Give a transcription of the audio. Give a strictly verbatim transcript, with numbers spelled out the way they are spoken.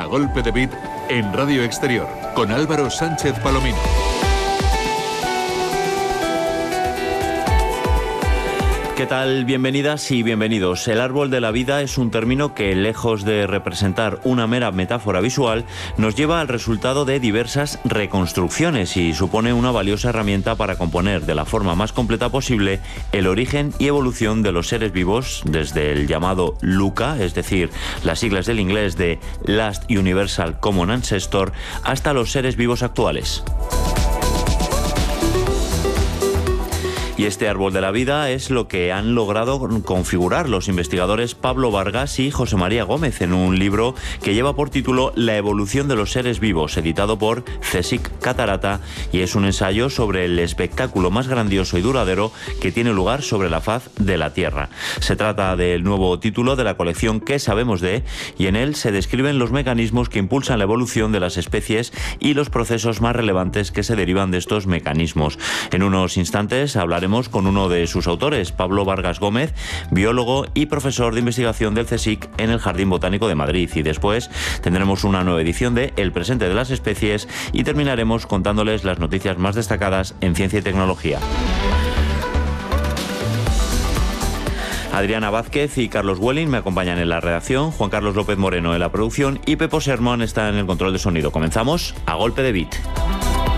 A Golpe de Beat en Radio Exterior con Álvaro Sánchez Palomino. ¿Qué tal? Bienvenidas y bienvenidos. El árbol de la vida es un término que, lejos de representar una mera metáfora visual, nos lleva al resultado de diversas reconstrucciones y supone una valiosa herramienta para componer de la forma más completa posible el origen y evolución de los seres vivos, desde el llamado LUCA, es decir, las siglas del inglés de Last Universal Common Ancestor, hasta los seres vivos actuales. Y este árbol de la vida es lo que han logrado configurar los investigadores Pablo Vargas y José María Gómez en un libro que lleva por título La evolución de los seres vivos, editado por CSIC Catarata, y es un ensayo sobre el espectáculo más grandioso y duradero que tiene lugar sobre la faz de la Tierra. Se trata del nuevo título de la colección ¿Qué sabemos de?, y en él se describen los mecanismos que impulsan la evolución de las especies y los procesos más relevantes que se derivan de estos mecanismos. En unos instantes hablaremos con uno de sus autores, Pablo Vargas Gómez, biólogo y profesor de investigación del CSIC en el Jardín Botánico de Madrid. Y después tendremos una nueva edición de El presente de las especies y terminaremos contándoles las noticias más destacadas en ciencia y tecnología. Adriana Vázquez y Carlos Welling me acompañan en la redacción, Juan Carlos López Moreno en la producción y Pepo Sermón está en el control de sonido. Comenzamos a Golpe de Beat.